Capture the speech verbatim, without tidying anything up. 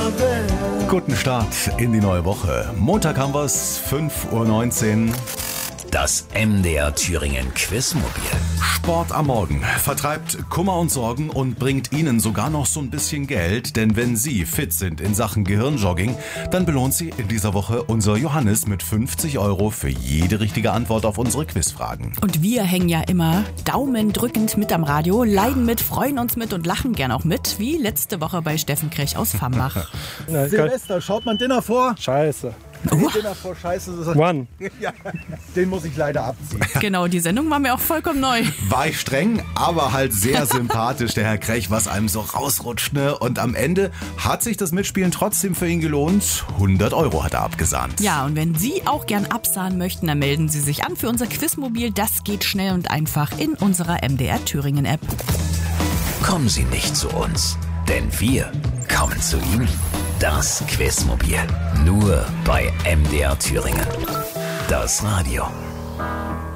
Guten Start in die neue Woche. Montag haben wir es, fünf Uhr neunzehn. Das M D R Thüringen Quizmobil. Sport am Morgen vertreibt Kummer und Sorgen und bringt Ihnen sogar noch so ein bisschen Geld. Denn wenn Sie fit sind in Sachen Gehirnjogging, dann belohnt Sie in dieser Woche unser Johannes mit fünfzig Euro für jede richtige Antwort auf unsere Quizfragen. Und wir hängen ja immer daumendrückend mit am Radio, leiden mit, freuen uns mit und lachen gern auch mit, wie letzte Woche bei Steffen Krech aus Fambach. Silvester, schaut man Dinner vor? Scheiße. Uh. Dinner vor Scheiße. One. Ja, den muss ich leider abziehen. Genau, die Sendung war mir auch vollkommen neu. War ich streng, aber halt sehr sympathisch, der Herr Krech, was einem so rausrutscht, ne? Und am Ende hat sich das Mitspielen trotzdem für ihn gelohnt. hundert Euro hat er abgesahnt. Ja, und wenn Sie auch gern absahnen möchten, dann melden Sie sich an für unser Quizmobil. Das geht schnell und einfach in unserer M D R Thüringen App. Kommen Sie nicht zu uns, denn wir kommen zu Ihnen. Das Quizmobil. Nur bei M D R Thüringen. Das Radio.